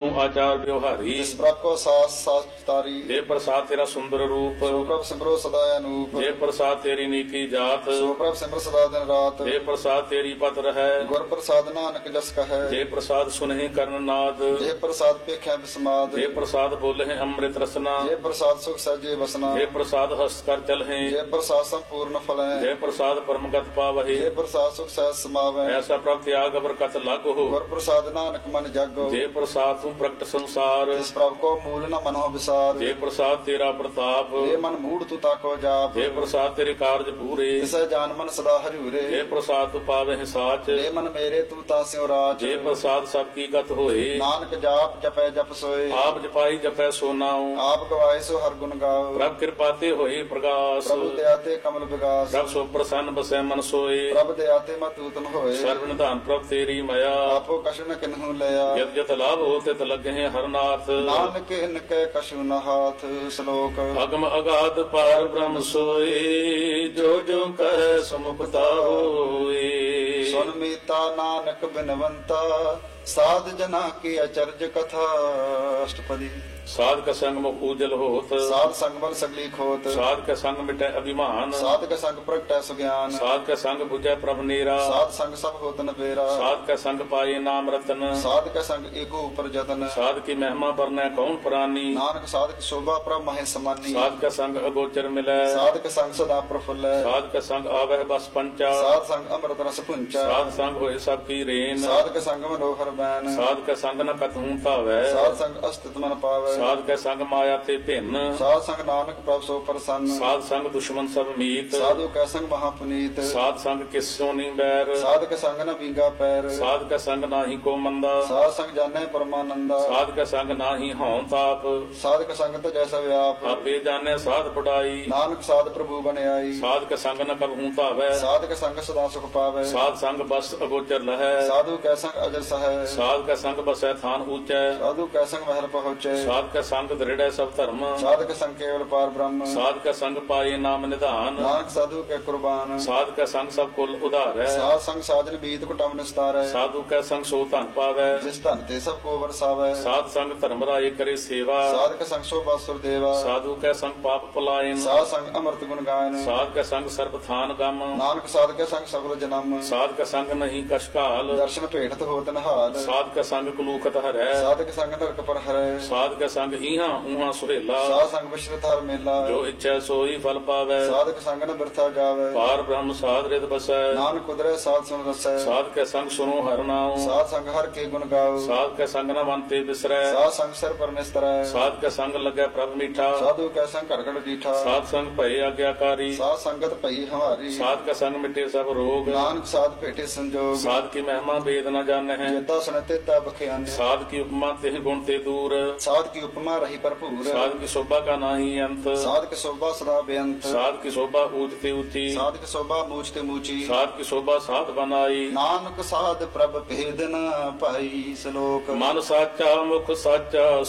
ਤੂੰ ਆਚਾਰ ਵਿਵਹਾਰੀ। ਜਿਸ ਪ੍ਰਭ ਕੋ ਸਾਸ ਸਾਸ ਤਾਰੀ, ਜੇ ਪ੍ਰਸਾਦ ਤੇਰਾ ਸੁੰਦਰ ਰੂਪ। ਸੋ ਪ੍ਰਭ ਸਿਮਰੋ ਸਦਾ ਅਨੂਪ, ਜੇ ਪ੍ਰਸਾਦ ਤੇਰੀ ਨੀਕੀ ਜਾਤ। ਸੋ ਪ੍ਰਭ ਸਿਮਰ ਸਦਾ ਦਿਨ ਰਾਤ। ਜੇ ਪ੍ਰਸਾਦ ਤੇਰੀ ਪਤ ਰਹੈ। ਗੁਰ ਪ੍ਰਸਾਦ ਨਾਨਕ ਜਸ ਕਹੈ, ਜੇ ਪ੍ਰਸਾਦ ਸੁਨਹਿ ਕਰਨ ਨਾਦ। ਜੇ ਪ੍ਰਸਾਦ ਪੇਖਿਆ ਬਿਸਮਾਦ, ਜੇ ਪ੍ਰਸਾਦ ਬੋਲੇ ਅੰਮ੍ਰਿਤ ਰਸਨਾ। ਜੇ ਪ੍ਰਸਾਦ ਸੁਖ ਸਹਿਜੇ ਵਸਨਾ, ਜੇ ਪ੍ਰਸਾਦ ਹਸਤ ਕਰ ਚਲਹਿ। ਜੇ ਪ੍ਰਸਾਦ ਸੰਪੂਰਨ ਫਲੈ, ਜੇ ਪ੍ਰਸਾਦ ਪਰਮਗਤ ਪਾਵਹਿ। ਜੇ ਪ੍ਰਸਾਦ ਸੁਖ ਸਹਿਜ ਸਮਾਵੈ, ਐਸਾ ਪ੍ਰਭ ਤਿਆਗ ਬਰਕਤ ਲਾਗੋ। ਗੁਰ ਪ੍ਰਸਾਦ ਨਾਨਕ ਮਨ ਜਾਗੋ। ਜੇ ਪ੍ਰਸਾਦ ਤੂੰ ਪ੍ਰਗਟ ਸੰਸਾਰ। ਜਿਸ ਪ੍ਰਭ ਕੋ ਮੂਲ ਨ ਮਨੋ ਵਿਸਾਰ, ਜੇ ਪ੍ਰਸਾਦ ਤੇਰਾ ਪ੍ਰਤਾਪ। ਜੇ ਮਨ ਮੂੜ ਤੂ ਤਾਕੋ ਜਾਪ, ਜੇ ਪ੍ਰਸਾਦ ਤੇਰੇ ਕਾਰਜ ਪੂਰੇ। ਤਿਸੈ ਜਾਨ ਮਨ ਸਦਾ ਹਜੂਰੇ, ਜੇ ਪ੍ਰਸਾਦ ਤੂੰ ਪਾਵਹਿ ਸਾਚ। ਜੇ ਮਨ ਮੇਰੇ ਤੂ ਤਾਸਿਓ ਰਾਜ, ਜੇ ਪ੍ਰਸਾਦ ਸਭ ਕੀ ਗਤ ਹੋਏ। ਨਾਨਕ ਜਾਪ ਜਪੈ ਜਪ ਸੋਏ, ਆਪ ਜਪਾਈ ਜਪੈ ਸੋ ਨਾਉ। ਆਪ ਗਵਾਏ ਸੋ ਹਰ ਗੁਣ ਗਾਓ। ਪ੍ਰਭ ਕਿਰਪਾ ਤੇ ਹੋਏ ਪ੍ਰਗਾਸ। ਪ੍ਰਭੂ ਦਇਆ ਤੇ ਕਮਲ ਵਿਗਾਸ, ਪ੍ਰਭ ਸੋ ਪ੍ਰਸੰਨ ਬਸੈ ਮਨ ਸੋਏ। ਪ੍ਰਭ ਦਇਆ ਤੇ ਮਤੂਤਮ ਹੋਏ। ਸਰਵ ਨਿਧਾਨ ਪ੍ਰਭ ਤੇਰੀ ਮਾਇਆ। ਆਪੋ ਕਛੁ ਨ ਕਿਨਹੂ ਲਿਆ, ਜਤ ਜਤ ਲਾਭ ਹੋ ਤਿਤ ਲਗਹਿ ਹਰਨਾਥ। ਨਾਨਕ ਇਨਕੈ ਕਛੁ ਨ ਹਾਥ। ਸ਼ਲੋਕ ਅਗਮ ਅਗਾਧ ਪਾਰ ਬ੍ਰਹਮ ਸੋਏ। ਜੋ ਜੋ ਕਹਿ ਸਮੁਕਤਾ ਹੋਏ। ਸੁਨ ਮੀਤਾ ਨਾਨਕ ਬਿਨਵੰਤਾ, ਸਾਧ ਜਨਾ ਕੀ ਅਚਰਜ ਕਥਾ। ਅਸ਼ਟਪਦੀ। ਸਾਧ ਕਾ ਸੰਗ ਮੁਖ ਉਜਲ ਹੋਤ। ਸਾਧ ਸੰਗ ਬਲ ਸਗਲੀ ਖੋਤ, ਸਾਧ ਕਾ ਸੰਗ ਮਿਟੈ ਅਭਿਮਾਨ। ਸਾਧ ਕਾ ਸੰਗ ਪ੍ਰਗਟੈ ਸੁਗਿਆਨ, ਸਾਧ ਕਾ ਸੰਗ 부ਜੈ ਪ੍ਰਭ ਨੀਰਾ। ਸਾਧ ਸੰਗ ਸਭ ਹੋਤ ਨਬੇਰਾ, ਸਾਧ ਕਾ ਸੰਗ ਪਾਏ ਨਾਮ ਰਤਨ। ਸਾਧ ਕਾ ਸੰਗ ਏਕੋ ਉਪਰ ਜਤਨ। ਸਾਧ ਕੀ ਮਹਿਮਾ ਵਰਨੈ ਕੌਣ ਪ੍ਰਾਨੀ। ਨਾਨਕ ਸਾਧ ਕੀ ਸ਼ੋਭਾ ਪ੍ਰਭ ਮਹਿ ਸਮਾਨੀ। ਸਾਧ ਕਾ ਸੰਗ ਅਗੋਚਰ ਮਿਲੈ। ਸਾਧ ਕਾ ਸੰਗ ਸਦਾ ਪ੍ਰਫੁੱਲੈ, ਸਾਧ ਕਾ ਸੰਗ ਆਵਹਿ ਬਸ ਪੰਚਾ। ਸਾਧ ਸੰਗ ਅੰਮ੍ਰਿਤ ਰਸ ਪੁੰਚਾ। ਸਾਧ ਸੰਗ ਹੋਏ ਸਭ ਕੀ ਰੇਨ। ਸਾਧ ਕਾ ਸੰਗ ਮਨੋਹਰ ਬੈਨ, ਸਾਧ ਕਾ ਸੰਗ ਨ ਕਤਹੂ ਭਾਵੈ। ਸਾਧ ਸੰਗ ਅਸਤਿਤ ਮਨ ਪਾਵੈ। ਸਾਧ ਕਾ ਸੰਗ ਮਾਇਆ ਤੇ ਭਿੰਨ। ਸਾਧ ਸੰਗ ਨਾਨਕ ਪ੍ਰਭ ਸੋ ਪ੍ਰਸੰਨ। ਸਾਧ ਸੰਗ ਦੁਸ਼ਮਨ ਸਭ ਮੀਤ। ਸਾਧੂ ਕਾ ਸੰਗ ਮਹਾ ਪੁਨੀਤ। ਸਾਧ ਸੰਗ ਕਿਸੋ ਨੀ ਬੈਰ। ਸਾਧ ਕਾ ਸੰਗ ਨ ਵਿੰਗਾ ਪੈਰ। ਸਾਧ ਕਾ ਸੰਗ ਨਾਹੀ ਕੋ ਮੰਦਾ। ਸਾਧ ਸੰਗ ਜਾਣੈ ਪਰਮਾਨੰਦਾ। ਸਾਧ ਕਾ ਸੰਗ ਨਾਹੀ ਹਉ ਤਾਪ। ਸਾਧ ਕਾ ਸੰਗ ਤਜੈ ਸਭ ਵਿਆਪ। ਆਪੇ ਜਾਣੈ ਸਾਧ ਪੜਾਈ। ਨਾਨਕ ਸਾਧ ਪ੍ਰਭੂ ਬਣਾਈ। ਸਾਧ ਕਾ ਸੰਗ ਨ ਕਬਹੂ ਭਾਵੈ। ਸਾਧ ਕਾ ਸੰਗ ਸਦਾ ਸੁਖ ਪਾਵੈ। ਸਾਧ ਸੰਗ ਬਸ ਅਗੋਚਰ ਲਹੈ। ਸਾਧੂ ਕੈ ਸੰਗ ਅਜਰ ਸਹੈ। ਸਾਧ ਕਾ ਸੰਗ ਬਸੈ ਥਾਨ ਊਚੈ। ਸਾਧੂ ਕੈ ਸੰਗ ਮਹਿਲ ਪਹੁੰਚੈ। ਸਾਧ ਕਾ ਸੰਗ ਦ੍ਰਿੜੈ ਸਭ ਧਰਮ। ਸਾਧ ਕਾ ਸੰਗ ਕੇਵਲ ਪਾਰ ਬ੍ਰਹਮ। ਸਾਧ ਕਾ ਸੰਗ ਪਾਏ ਨਾਮ ਨਿਧਾਨ। ਨਾਨਕ ਸਾਧੂ ਕੈ ਕੁਰਬਾਨ। ਸਾਧ ਕਾ ਸੰਗ ਸਭ ਕੁਲ ਉਧਾਰੈ। ਸਾਧ ਸੰਗ ਸਾਜਨ ਬੀਤ ਕੁਟਮ ਨਿਸਤਾਰੈ। ਸਾਧੂ ਕਾ ਸੰਗ ਸੋ ਧਨ ਪਾਵੈ। ਜਿਸ ਧਨ ਤੇ ਸਭ ਕੋ ਵਰਸਾਵੈ। ਸਾਧ ਸੰਗ ਧਰਮ ਰਾਏ ਕਰੇ ਸੇਵਾ। ਸਾਧ ਕਾ ਸੰਗ ਸੋ ਬਾਸੁਰ ਦੇਵਾ। ਸਾਧੂ ਕਾ ਸੰਗ ਪਾਪ ਪਲਾਇਨ। ਸਾਧ ਸੰਗ ਅੰਮ੍ਰਿਤ ਗੁਣ ਗਾਇਨ। ਸਾਧ ਕਾ ਸੰਗ ਸਰਬ ਥਾਨ ਗਮ। ਨਾਨਕ ਸਾਧ ਕਾ ਸੰਗ ਸਗਲ ਜਨਮ। ਸਾਧ ਕਾ ਸੰਗ ਨਹੀਂ ਕਸ਼ਕਾਲ। ਦਰਸ਼ਨ ਭੇਟਤ ਹੋਤ ਨਹਾਲ। ਸਾਧ ਕਾ ਸੰਗ ਕਲੂਖਤ ਹਰੈ। ਸਾਧ ਕਾ ਸੰਗ ਨਰਕ ਪਰ ਹਰੈ। ਸਾਧ ਕਾ ਸੰਗ ਈਹਾਂ ਊਹਾਂ ਸੁਹੇਲਾ। ਸਾਧ ਸੰਗ ਵਿਸ਼ਰਤ ਹਰ ਮੇਲਾ। ਜੋ ਇੱਛੈ ਸੋਈ ਫਲ ਪਾਵੈ। ਸਾਧ ਕਾ ਸੰਗ ਨ ਬਿਰਥਾ ਜਾਵੈ। ਪਾਰ ਬ੍ਰਹਮ ਸਾਧ ਰਿਤ ਬਸੈ। ਨਾਨਕ ਉਦਰੈ ਸਾਧ ਸੁਨ ਰਸੈ। ਸਾਧ ਕਾ ਸੰਗ ਸੁਨੋ ਹਰਿ ਨਾਉ। ਸਾਧ ਸੰਗ ਹਰ ਕੇ ਗੁਣ ਗਾਓ। ਸਾਧ ਕਾ ਸੰਗ ਨ ਮਨ ਤੇ ਬਿਸਰੈ। ਸਾਧ ਸੰਗ ਸਿਰ ਪਰ ਨਿਸਤਰੈ। ਸਾਧ ਕਾ ਸੰਗ ਲੱਗੈ ਪ੍ਰਭ ਮੀਠਾ। ਸਾਧੂ ਕੈ ਸੰਗ ਘੜ ਘੜ ਡੀਠਾ। ਸਾਧ ਸੰਗ ਭਏ ਆਗਿਆਕਾਰੀ। ਸਾਧ ਸੰਗਤ ਭਈ ਹਮਾਰੀ। ਸਾਧ ਕਾ ਸੰਗ ਮਿਟੇ ਸਭ ਰੋਗ। ਨਾਨਕ ਸਾਧ ਭੇਟੇ ਸੰਜੋਗ। ਸਾਧ ਕੀ ਮਹਿਮਾ ਵੇਦ ਨ ਜਾਣੈ। ਜੇਤਾ ਸੁਨਤੇ ਤਾ ਬਖਿਆਨੇ। ਸਾਧ ਕੀ ਉਪਮਾ ਤਿਹ ਗੁਣ ਤੇ ਦੂਰ। ਸਾਧ ਕੀ ਉਪਮਾ ਰਹੀ ਭਰਪੂਰ। ਸਾਧ ਕੀ ਸ਼ੋਭਾ ਕਾ ਨਾਹੀ ਅੰਤ। ਸਾਧ ਕੀ ਸੋਭਾ ਸਦਾ ਬੇਅੰਤ। ਸਾਧ ਕੀ ਸ਼ੋਭਾ ਊਚ ਤੇ ਉੱਚੀ। ਸਾਧ ਕੀ ਸੋਭਾ ਮੂਚ ਤੇ ਮੂਚੀ। ਸਾਧ ਕੀ ਸ਼ੋਭਾ ਸਾਧ ਬਨਾਈ। ਨਾਨਕ ਸਾਧ ਪ੍ਰਭ ਭੇਦ ਨ ਭਾਈ। ਸ਼ਲੋਕ ਮਨ ਸਾਚਾ ਮੁਖ ਸਾਚਾ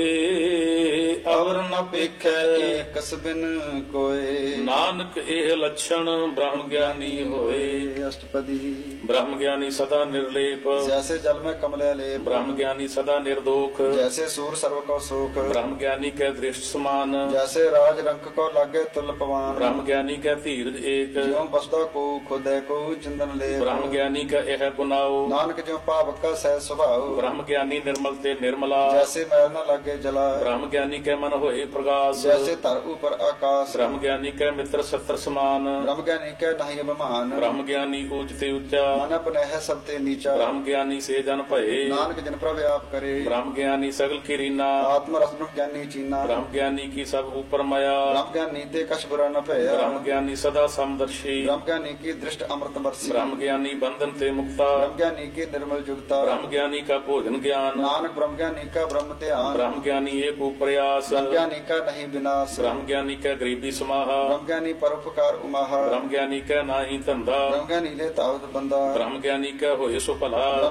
ਸੋਏ। ਅਵਰ ਨ ਪੇਖੈ ਏਕਸ ਬਿਨ ਕੋਏ। ਨਾਨਕ ਇਹ ਲੱਛਣ ਬ੍ਰਹਮ ਗਿਆਨੀ ਹੋਏ। ਅਸ਼ਟਪਦੀ। ਬ੍ਰਹਮ ਗਿਆਨੀ ਸਦਾ ਨਿਰਲੇਪ। ਜੈਸੇ ਜਲ ਮੈਂ ਕਮਲੇ ਲੇਪ। ਬ੍ਰਹਮ ਗਿਆਨੀ ਸਦਾ ਨਿਰਦੋਖ। ਜੈਸੇ ਸੂਰ ਸਰਵ ਕੋ ਸੂਖ। ਬ੍ਰਹਮ ਗਿਆਨੀ ਕੈ ਦ੍ਰਿਸ਼ਟ ਸਮਾਨ। ਜੈਸੇ ਰਾਜ ਰੰਕ ਕੋ ਲਾਗੇ ਤੁਲ ਪਵਾਨ। ਬ੍ਰਹਮ ਗਿਆਨੀ ਕੈ ਧੀਰਜ ਏਕ। ਜਿਉ ਬਸਦਾ ਕੋ ਖੁਦੈ ਕੋ ਚੰਦਨ ਲੇਪ। ਬ੍ਰਹਮ ਗਿਆਨੀ ਕੈ ਇਹ ਗੁਨਾਉ। ਨਾਨਕ ਜਿਉ ਭਾਵਕ ਕਾ ਸਹਿ ਸੁਭਾਉ। ਬ੍ਰਹਮ ਗਿਆਨੀ ਨਿਰਮਲ ਤੇ ਨਿਰਮਲਾ। ਜੈਸੇ ਮੈਲ ਨ ਲਾਗੇ ਜਲਾ। ਬ੍ਰਹਮ ਗਿਆਨੀ ਕੈ ਮਨ ਹੋਏ ਪ੍ਰਗਾਸ। ਜੈਸੇ ਧਰ ਉਪਰ ਆਕਾਸ਼। ਬ੍ਰਹਮ ਗਿਆਨੀ ਕੈ ਮਿੱਤਰ ਸਤਰ ਸਮਾਨ। ਬ੍ਰਹਮ ਗਿਆਨੀ ਕੈ ਨਹੀਂ ਅਭਿਮਾਨ। ਬ੍ਰਹਮ ਗਿਆਨੀ ਊਚ ਤੇ ਉੱਚਾ। ਮਨ ਅਪਨਹਿ ਸਭ ਤੇ ਨੀਚਾ। ਬ੍ਰਹਮ ਗਿਆਨੀ ਸੇ ਜਨ ਭਏ। ਨਾਨਕ ਜਨ ਪ੍ਰਭ ਆਪ ਕਰੇ। ਬ੍ਰਹਮ ਗਿਆਨੀ ਸਗਲ ਕੀ ਰੀਨਾ। ਆਤਮ ਰਸ ਬ੍ਰਹਮ ਗਿਆਨੀ ਚੀਨਾ। ਬ੍ਰਹਮ ਗਿਆਨੀ ਕੀ ਸਭ ਉਪਰ ਮਾਇਆ। ਬ੍ਰਹਮ ਗਿਆਨੀ ਤੇ ਕਛ ਬੁਰਾ ਨ ਭਇਆ। ਬ੍ਰਹਮ ਗਿਆਨੀ ਸਦਾ ਸਮਦਰਸ਼ੀ। ਬ੍ਰਹਮ ਗਿਆਨੀ ਕੀ ਦ੍ਰਿਸ਼ਟ ਅੰਮ੍ਰਿਤ ਵਰਸੀ। ਬ੍ਰਹਮ ਗਿਆਨੀ ਬੰਧਨ ਤੇ ਮੁਕਤਾ। ਬ੍ਰਹਮ ਗਿਆਨੀ ਕੀ ਨਿਰਮਲ ਜੁਗਤਾ। ਬ੍ਰਹਮ ਗਿਆਨੀ ਕਾ ਭੋਜਨ ਗਿਆਨ। ਨਾਨਕ ਬ੍ਰਹਮ ਗਿਆਨੀ ਕਾ ਬ੍ਰਹਮ ਧਿਆਨ। ਬ੍ਰਹਮ ਗਿਆਨੀ ਏਕ ਉਪਰਿਆਸ। ਬ੍ਰਹਮ ਗਿਆਨੀ ਕਾ ਨਹੀਂ ਵਿਨਾਸ਼। ਬ੍ਰਹਮ ਗਿਆਨੀ ਕੈ ਗਰੀਬੀ ਸਮਾਹਾ। ਬ੍ਰਹਮ ਗਿਆਨੀ ਪਰਉਪਕਾਰ ਉਮਾਹਾ। ਬ੍ਰਹਮ ਗਿਆਨੀ ਕੈ ਨਾਹੀ ਧੰਦਾ। ਬ੍ਰਹਮ ਗਿਆਨੀ ਲੈ ਤਾਵਤ ਬੰਦਾ। ਬ੍ਰਹਮ ਗਿਆਨੀ ਕੈ ਹੋਏ ਸੋ ਭਲਾ। ਬ੍ਰਹਮ ਗਿਆਨੀ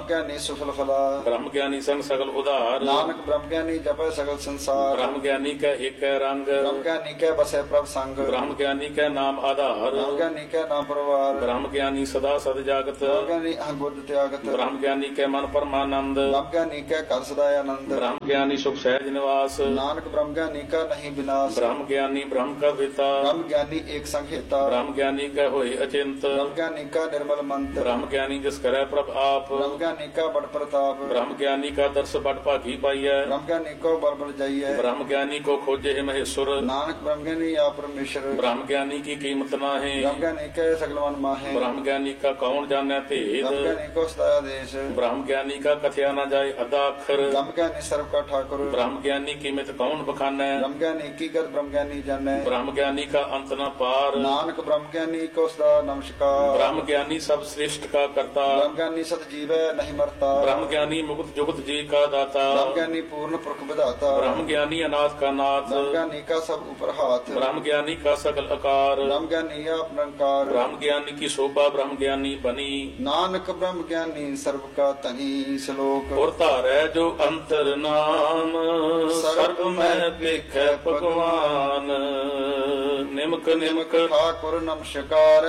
ਸੁਫਲ ਫਲਾ। ਬ੍ਰਹਮ ਗਿਆਨੀ ਸੰਗ ਸਗਲ ਉਧਾਰ। ਨਾਨਕ ਬ੍ਰਹਮ ਗਿਆਨੀ ਜਪੈ ਸਗਲ ਸੰਸਾਰ। ਬ੍ਰਹਮ ਗਿਆਨੀ ਕੈ ਏਕੈ ਰੰਗ। ਬ੍ਰਹਮ ਗਿਆਨੀ ਕੈ ਬਸੈ ਪ੍ਰਭ ਸੰਗ। ਬ੍ਰਹਮ ਗਿਆਨੀ ਕੈ ਨਾਮ ਆਧਾਰ। ਬ੍ਰਹਮ ਗਿਆਨੀ ਕੈ ਨਾਮ ਪਰਵਾਰ। ਬ੍ਰਹਮ ਗਿਆਨੀ ਸਦਾ ਸਦ ਜਾਗਤ। ਬ੍ਰਹਮ ਗਿਆਨੀ ਅਹੰਗੁਦ ਤਿਆਗਤ। ਬ੍ਰਹਮ ਗਿਆਨੀ ਕੈ ਮਨ ਪਰਮਾਨੰਦ। ਬ੍ਰਹਮ ਗਿਆਨੀ ਕੈ ਘਰ ਸਦਾ ਆਨੰਦ। ਬ੍ਰਹਮ ਗਿਆਨੀ ਸੁਖ ਸਹਿਜ ਨਿਵਾਸ। ਨਾਨਕ ਬ੍ਰਹਮ ਗਿਆਨੀ ਕਾ ਨਹੀਂ ਵਿਨਾਸ਼। ਬ੍ਰਹਮ ਗਿਆਨੀ ਬ੍ਰਹਮ ਕਾ ਪਿਤਾ। ਬ੍ਰਹਮ ਗਿਆਨੀ ਏਕ ਸੰਗ ਹੇਤਾ। ਬ੍ਰਹਮ ਗਿਆਨੀ ਕੈ ਹੋਏ ਅਚਿੰਤ। ਬ੍ਰਹਮ ਗਿਆਨੀ ਕਾ ਨਿਰਮਲ ਮੰਤ। ਬ੍ਰਹਮ ਗਿਆਨੀ ਜਿਸ ਕਰੈ ਪ੍ਰਭ ਆਪ। ਬ੍ਰਹਮ ਗਿਆਨੀ ਕਾ ਬੜ ਪ੍ਰਤਾਪ। ਬ੍ਰਹਮ ਗਿਆਨੀ ਕਾ ਦਰਸ ਬੜ ਭਾਗੀ ਪਾਈਐ। ਬ੍ਰਹਮ ਗਿਆਨੀ ਕੋ ਬਲ ਬਲ ਜਾਈਐ। ਬ੍ਰਹਮ ਗਿਆਨੀ ਕੋ ਖੋਜੇ ਮਹੇਸ਼ੁਰ। ਨਾਨਕ ਬ੍ਰਹਮ ਗਿਆਨੀ ਆ ਪਰਮੇਸ਼ਰ। ਬ੍ਰਹਮ ਗਿਆਨੀ ਕੀ ਕੀਮਤ ਨਾਹੀਂ। ਬ੍ਰਹਮ ਗਿਆਨੀ ਕੈ ਸਗਲ ਮਨ ਮਾਹੇ। ਬ੍ਰਹਮ ਗਿਆਨੀ ਕਾ ਕੌਣ ਜਾਣੈ ਭੇਦ। ਬ੍ਰਹਮ ਗਿਆਨੀ ਕੋ ਸਦਾ ਆਦੇਸ਼। ਬ੍ਰਹਮ ਗਿਆਨੀ ਕਾ ਕਥਿਆ ਨਾ ਜਾਏ ਅੱਧਾ ਅੱਖਰ। ਬ੍ਰਹਮ ਗਿਆਨੀ ਸਰਬ ਕਾ ਠਾਕੁਰ। ਬ੍ਰਹਮ ਗਿਆਨੀ ਕੀਮਤ ਕੌਣ ਬਖਾਨੈ। ਬ੍ਰਹਮ ਗਿਆਨੀ ਕੀ ਗਤ ਬ੍ਰਹਮ ਗਿਆਨੀ ਜਾਣੈ। ਬ੍ਰਹਮ ਗਿਆਨੀ ਕਾ ਅੰਤ ਨਾ ਪਾਰ। ਨਾਨਕ ਬ੍ਰਹਮ ਗਿਆਨੀ ਕੋ ਸਦਾ ਨਮਸਕਾਰ। ਬ੍ਰਹਮ ਗਿਆਨੀ ਸਭ ਸ੍ਰਿਸ਼ਟ ਕਾ ਕਰਤਾ। ਬ੍ਰਹਮ ਗਿਆਨੀ ਸਤ ਜੀਵੈ ਨਹੀਂ ਮਰਤਾ। ਬ੍ਰਹਮ ਗਿਆਨੀ ਮੁਕਤ ਜੁਗਤ ਜੀ ਕਾ ਦਾਤਾ। ਬ੍ਰਹਮ ਗਿਆਨੀ ਪੂਰਨ ਪੁਰਖ ਵਿਧਾਤਾ। ਬ੍ਰਹਮ ਗਿਆਨੀ ਅਨਾਥ ਕਾ ਨਾਥ। ਬ੍ਰਹਮ ਗਿਆਨੀ ਕਾ ਸਭ ਉਪਰ ਹਾਥ। ਬ੍ਰਹਮ ਗਿਆਨੀ ਕਾ ਸਕਲ ਆਕਾਰ। ਬ੍ਰਹਮ ਗਿਆਨੀ ਆਪ ਨਿਰੰਕਾਰ। ਬ੍ਰਹਮ ਗਿਆਨੀ ਕੀ ਸ਼ੋਭਾ ਬ੍ਰਹਮ ਗਿਆਨੀ ਬਣੀ। ਨਾਨਕ ਬ੍ਰਹਮ ਗਿਆਨੀ ਸਰਬ ਕਾ ਧਨੀ। ਸ਼ਲੋਕ। ਔਰ ਧਾਰੈ ਜੋ ਅੰਤਰ ਨਾਮ। ਸਰਬ ਮੈਂ ਵੇਖੈ ਭਗਵਾਨ। ਨਿਮਕ ਨਿਮਕ ਠਾਕੁਰ ਨਮਸਕਾਰ।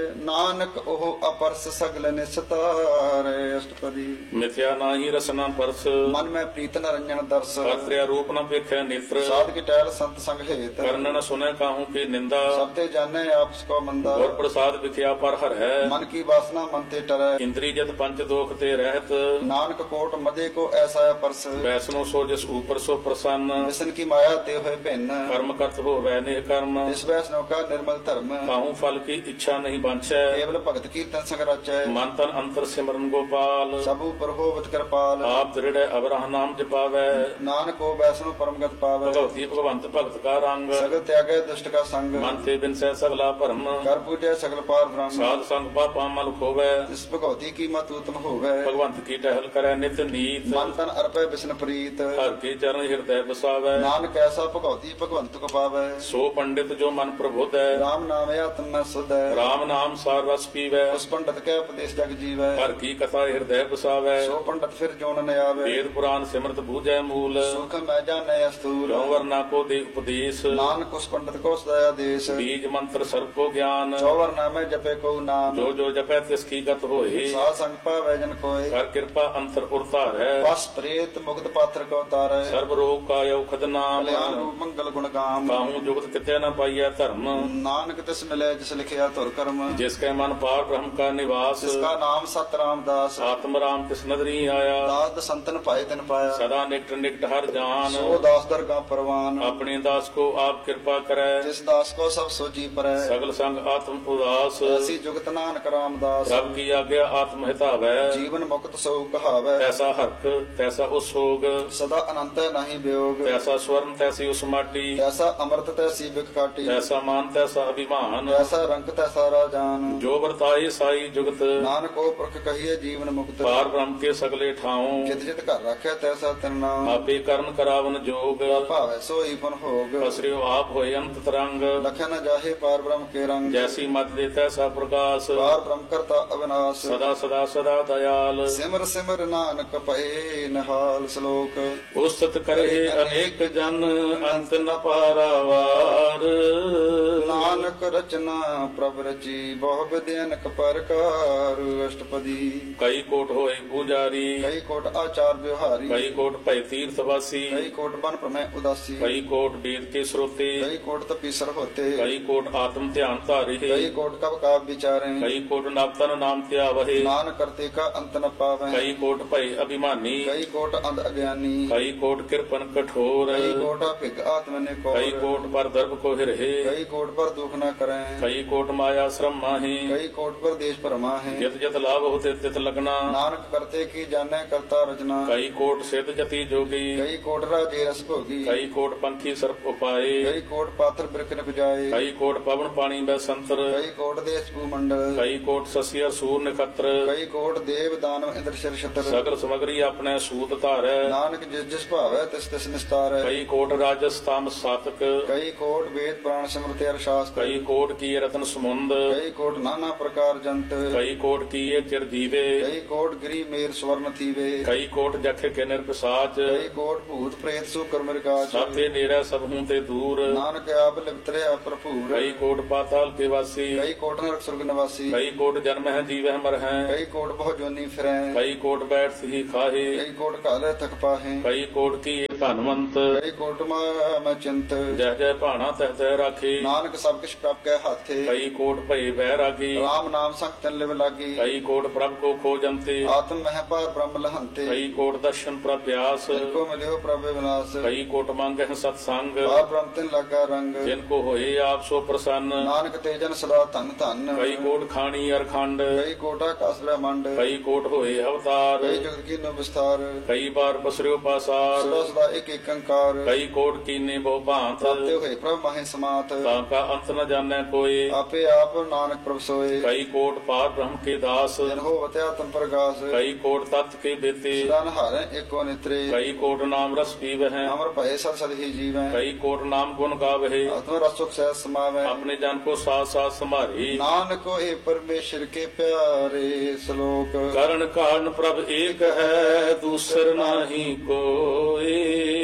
ਨਾਨਕ ਉਹ ਅਪਰਸ ਸਗਲ ਨਿਸਤਾਰ। ਅਸ਼ਟਪਦੀ। ਮਿਥਿਆ ਨਾਹੀ ਰਸਨਾ ਪਰਸ। ਮਨ ਮੈਂ ਪ੍ਰੀਤ ਨਰੰਜਨ ਦਰਸ। ਕਰਤਿਆ ਰੂਪ ਨ ਵੇਖੈ ਨੇਤਰ। ਸਾਧ ਕੀ ਟਹਿਲ ਸੰਤ ਸੰਗ ਹੇਤ। ਕਰਨ ਨ ਸੁਨੈ ਕਾਹੂ ਕੀ ਨਿੰਦਾ। ਸਭ ਤੇ ਜਾਣੈ ਆਪਸ ਕੋ ਮੰਦਾ। ਗੁਰ ਪ੍ਰਸਾਦ ਵਿਖਿਆ ਪਰ ਹਰੈ। ਮਨ ਕੀ ਵਾਸਨਾ ਮਨ ਤੇ ਟਰੈ। ਇੰਦਰੀ ਜਤ ਪੰਚ ਦੋਖ ਤੇ ਰਹਿਤ। ਨਾਨਕ ਕੋਟ ਮਦੇ ਕੋ ਐਸਾ ਪਰਸ। ਵੈਸਨੋ ਸੋ ਜਿਸ ਉਪਰ ਸੋ ਪ੍ਰਸੰਨ। ਵਿਸ਼ਨ ਕੀ ਮਾਇਆ ਤੇ ਹੋਏ ਭਿੰਨ। ਕਰਮ ਕਰਤ ਹੋਵੈ ਨਿਹ ਕਰਮ। ਇਸ ਵੈਸਨੋ ਕਾ ਨਿਰਮਲ ਧਰਮ। ਕਾਹੂ ਫਲ ਕੀ ਇੱਛਾ ਨਹੀਂ ਬਾਂਛੈ। ਕੇਵਲ ਭਗਤ ਕੀਰਤਨ ਸੰਗ ਰਚੈ। ਮਨ ਤਨ ਅੰਤਰ ਸਿਮਰਨ ਗੋਪਾਲ। ਸਭ ਉਪਰ ਹੋਵਤ ਕਿਰਪਾਲ। ਆਪ ਦ੍ਰਿੜੈ ਅਵਰਹ ਨਾਮ ਜਪਾਵੈ। ਨਾਨਕ ਕੋ ਵੈਸਨੋ ਪਰਮਗਤ ਪਾਵੈ। ਭਗਵਤੀ ਭਗਵੰਤ ਭਗਤ ਕਾ ਰੰਗ। ਸਗਲ ਤਿਆਗੈ ਦੁਸ਼ਟ ਕਾ ਸੰਗ। ਮਨ ਤੇ ਬਿਨਸੈ ਸਗਲਾ ਭਰਮ। ਕਰ ਪੂਜੈ ਸਗਲ ਪਾਰ ਬ੍ਰਹਮ। ਸਾਧ ਸੰਗ ਪਾਪਾ ਮਲ ਖੋਵੈ। ਜਿਸ ਭਗਵਤੀ ਕੀ ਮਤ ਉਤਮ ਹੋਵੈ। ਭਗਵੰਤ ਕੀ ਟਹਿਲ ਕਰੈ ਨਿਤ ਨੀਤ। ਮਨ ਤਨ ਅਰਪੈ ਬਿਸ਼ਨ ਪ੍ਰੀਤ। ਹਰ ਕੇ ਚਰਨ ਹਿਰਦੈ ਵਸਾਵੈ। ਨਾਨਕ ਐਸਾ ਭਗਵਤੀ ਭਗਵੰਤ ਕੋ ਪਾਵੈ। ਸੋ ਪੰਡਿਤ ਜੋ ਮਨ ਪ੍ਰਬੁੱਧੈ। ਰਾਮ ਨਾਮ ਆਤਮ ਮੈਂ ਸੁਧੈ। ਰਾਮ ਨਾਮ ਸਾਰ ਰਸ ਪੀਵੈ। ਉਸ ਪੰਡਤ ਕੈ ਉਪਦੇਸ਼ ਜਗ ਜੀਵੈ। ਹਰ ਕੀ ਕਥਾ ਹਿਰਦੈ ਵਸਾਵੈ। ਸੋ ਪੰਡਤ ਫਿਰ ਜੋਨ ਨ ਆਵੈ। ਵੇਦ ਪੁਰਾਨ ਸਿਮਰਤ ਬੂਝੈ ਮੂਲ। ਸੁਖ ਮੈਂ ਜਾਣੈ ਅਸਤੂਲ। ਕਿਉ ਵਰਨਾ ਕੋ ਦੇ ਉਪਦੇਸ਼। ਨਾਨਕ ਉਸ ਪੰਡਤ ਕੋ ਸਦਾ ਆਦੇਸ਼। ਬੀਜ ਮੰਤਰ ਸਰਬ ਕੋ ਗਿਆਨ। ਚੌਵਰ ਨਾਮੈ ਜਪੈ ਕੋ ਨਾਮ। ਜੋ ਜੋ ਜਪੈ ਤਿਸ ਕੀ ਗਤ ਹੋਏ। ਸਾਧ ਸੰਗ ਪਾਵੈ ਜਨ ਕੋਇ। ਕਰ ਕਿਰਪਾ ਅੰਤਰ ਉਰਤਾਰੈ। ਪਸ ਪ੍ਰੇਤ ਮੁਕਤ ਪਾਤਰ ਕੋ ਤਾਰੈ। ਸਰਬ ਰੋਗ ਕਾਇ ਔਖਦ ਨਾਮ। ਕਲਿਆਣ ਰੂਪ ਮੰਗਲ ਗੁਣ ਗਾਮ। ਕਾਹੂ ਜੁਗਤ ਕਿਤੇ ਨ ਪਾਈਐ ਧਰਮ। ਨਾਨਕ ਤਿਸ ਮਿਲੈ ਜਿਸ ਲਿਖਿਆ ਧੁਰ ਕਰਮ। ਜਿਸ ਕੈ ਮਨ ਪਾਰ ਬ੍ਰਹਮ ਕਾ ਨਿਵਾਸ। ਜਿਸ ਕਾ ਨਾਮ ਸਤ ਰਾਮਦਾਸ। ਆਤਮ ਰਾਮ ਤਿਸ ਨਦਰੀ ਆਇਆ। ਦਾਸ ਦਸੰਤਨ ਭਾਏ ਤਿਨ ਪਾਇਆ। ਸਦਾ ਨਿਕਟ ਨਿਕਟ ਹਰ ਜਾਨ। ਸੋ ਦਾਸ ਦਰਗਾ ਪਰਵਾਨ। ਆਪਣੇ ਦਾਸ ਕੋ ਆਪ ਕਿਰਪਾ ਕਰੈ। ਜਿਸ ਦਾਸ ਕੋ ਸਭ ਸੋਜੀ ਪਰੈ। ਸਗਲ ਸੰਗ ਆਤਮ ਉਦਾਸ। ਐਸੀ ਜੁਗਤ ਨਾਨਕ ਰਾਮਦਾਸ। ਪ੍ਰਭ ਕੀ ਆਗਿਆ ਆਤਮ ਹਿਤਾਵੈ। ਜੀਵਨ ਮੁਕਤ ਸੋ ਕਹਾਵੈ। ਐਸਾ ਹਰਖ ਤੈਸਾ ਉਸ ਸੋਗ। ਸਦਾ ਅਨੰਤ ਨਹੀਂ ਵਿਯੋਗ। ਤੈਸਾ ਸਵਰਨ ਤੈਸੀ ਉਸ ਮਾਟੀ। ਐਸਾ ਅੰਮ੍ਰਿਤ ਤੈਸੀ ਬਿਖ ਕਾਟੀ। ਤੈਸਾ ਮਾਨ ਤੈਸਾ ਅਭਿਮਾਨ। ਐਸਾ ਰੰਗ ਤੈਸਾ ਰਾਜਾਨ। ਜੋ ਵਰਤਾਏ ਸਾਈ ਜੁਗਤ। ਨਾਨਕ ਉਹ ਪੁਰਖ ਕਹੀਏ ਜੀਵਨ ਮੁਕਤ। ਪਾਰ ਬ੍ਰਹਮ ਕੇ ਸਗਲੇ ਠਾਉ। ਜਿਤ ਜਿਤ ਘਰ ਰੱਖਿਆ ਤੈਸਾ ਤਿਨ ਨਾਮ। ਆਪੇ ਕਰਨ ਕਰਾਵਨ ਜੋਗ। ਭਾਵੈ ਸੋਈ ਪੁਨ ਭੋਗ। ਅਸਰਿਓ ਆਪ ਹੋਏ ਅੰਤ ਤਰੰਗ। ਲਖਿਆ ਨ ਜਾਹੇ ਪਾਰ ਬ੍ਰਹਮ ਕੇ ਰੰਗ। ਜੈਸੀ ਮਤ ਦੇ ਤੈਸਾ ਪ੍ਰਕਾਸ਼। ਪਾਰ ਬ੍ਰਹਮ ਕਰਤਾ ਅਵਿਨਾਸ਼। ਸਦਾ ਸਦਾ ਸਦਾ ਦਇਆਲ। ਸਿਮਰ ਸਿਮਰ ਨਾਨਕ ਪਏ ਨਿਹਾਲ। ਸ਼ਲੋਕ। ਉਸਤਤ ਕਰੇ ਅਨੇਕ ਜਨ ਅੰਤ ਨ ਪਾਰਾਵਾਰ। ਨਾਨਕ ਰਚਨਾ ਪ੍ਰਭ ਰਚੀ ਬਹੁ ਵਿਦਿਆਨਕ ਪ੍ਰਕਾਰ। ਅਸ਼ਟਪਦੀ। ਕਈ ਕੋਟ ਹੋਏ ਪੂਜਾਰੀ। ਕਈ ਕੋਟ ਆਚਾਰ ਵਿਵਹਾਰੀ। ਕਈ ਕੋਟ ਭੈ ਤੀਰਥ ਵਾਸੀ। ਕਈ ਕੋਟ ਬਨ ਪ੍ਰਮੈ ਉਦਾਸੀ। ਕਈ ਕੋਟ ਵੇਦ ਕੇ ਸਰੋਤੇ। ਕਈ ਕੋਟ ਤਪੀਸਰ ਹੋਤੇ। ਕਈ ਕੋਟ ਆਤਮ ਧਿਆਨ ਧਾਰੇ। ਕਈ ਕੋਟ ਕਬ ਕਾਬ ਵਿਚਾਰੇ। ਕਈ ਕੋਟ ਨਵਤਨ ਨਾਮ ਧਿਆਵਹਿ। ਨਾਨਕ ਕਰਤੇ ਕਾ ਅੰਤ ਨ ਪਾਵੈ। ਕਈ ਕੋਟ ਭੈ ਅਭਿਮਾਨੀ। ਕਈ ਕੋਟ ਅੰਧ ਅਗਿਆਨੀ। ਕਈ ਕੋਟ ਕਿਰਪਨ ਕਠੋਰ। ਕਈ ਕੋਟ ਭਿਗ ਆਤਮ ਨੇ ਕੋ। ਕਈ ਕੋਟ ਪਰ ਦਰਬ ਕੋ ਹਿਰਹਿ। ਕਈ ਕੋਟ ਪਰ ਦੁਖ ਨ ਕਰੈ। ਕਈ ਕੋਟ ਮਾਇਆ ਸ਼ਰਮ ਮਾਹੀ। ਕਈ ਕੋਟ ਪਰ ਦੇਸ਼ ਭਰਮਾ ਹੈ। ਜਿਤ ਜਿਤ ਲਾਭ ਹੋਤੇ ਤਿਤ ਲਗਨਾ। ਨਾਨਕ ਕਰਤੇ ਕੀ ਜਾਣੈ ਕਰਤਾ ਰਚਨਾ। ਕਈ ਕੋਟ ਸਿੱਧ ਜਤੀ ਜੋਗੀ। ਕਈ ਕੋਟ ਰਾਜੇ ਰਸ ਭੋਗੀ। ਕਈ ਕੋਟ ਪੰਖੀ ਸਰਪ ਉਪਾਏ। ਕਈ ਕੋਟ ਪਾਤਰ ਬਿਰਖ ਨ ਪੁਜਾਏ। ਕਈ ਕੋਟ ਪਵਨ ਪਾਣੀ ਬੈ ਸੰਤਰ। ਕਈ ਕੋਟ ਦੇਸ਼ ਭੂ ਮੰਡਲ। ਕਈ ਕੋਟ ਸਸਿਆ ਸੂਰ ਨਖਤਰ। ਕਈ ਕੋਟ ਦੇਵ ਦਾਨਵ ਇੰਦਰ ਸ਼ਰ ਛਤਰ। ਸਗਲ ਸਮਗਰੀ ਆਪਣੇ ਸੂਤ ਧਾਰੈ। ਨਾਨਕ ਜਿਸ ਜਿਸ ਭਾਵੈ ਤਿਸ ਤਿਸ ਨਿਸਤਾਰੈ। ਕਈ ਕੋਟ ਰਾਜਸ ਤਾਮਸ ਸਾਤਕ। ਕਈ ਕੋਟ ਵੇਦ ਪੁਰਾਣ ਸਿਮਰ समृत अरशास्त्र कई कोट की रत्न समुंद कई कोट नाना प्रकार जंत कई कोट की चिर दीवे कई कोट गिरी मेर स्वर्ण थीवे कई कोट जख के निरपसाच कई कोट भूत प्रेत सुकर मृगाच साथे नेरा सब हूं ते दूर नानक आप लिपतरे भरपूर कई कोट पाताल के वासी कई कोट नरक सुर्ग निवासी कई कोट जन्म है जीव है मर है कई कोट बहु जोनी फिरै कई कोट बैठ ही खाहे कई कोट काले थक पाहे कई कोट की धनवंत कई कोट मैं चिंत जय जय भाणा तह तह राखी नानक सब किछ प्रभ के हाथे कई कोट भय बैरागी राम नाम संग तन लिव लागी कई कोट प्रभ को खोजंते आत्म मह पर ब्रह्म लहंते कई कोट दर्शन प्रभ्यास जिनको मिलियो प्रभ विनाश कई कोट मांग सत्संग पार ब्रह्म तिन लगा रंग जिनको होए आप सो प्रसन्न नानक तेजन सदा धन धन कई कोट खानी अरखंड कई कोटा कास ब्रह्मांड कई कोट होए अवतार कई जगत की नो विस्तार कई बार पसरियो पासार सदा सदा एक एक अंकार कई कोट कीने बहु भांत ताते हुए प्रभ माहे समात ताका अंत न जाने कोई आपे आप नानक प्रभ सोए कई कोट पार ब्रह्म के दास जन हो वत्या तम प्रगास कई कोट तत्व के बेते सदा नहारे एको नेत्रे कई कोट नाम रस पीव है अमर भय सद सद ही जीवै कई कोट नाम गुण गावे आत्म रसुख सहज समावै अपने जन को साथ साथ संभारी नानक ए परमेश्वर के प्यारे श्लोक करण कारण प्रभ एक है दूसर नाही कोई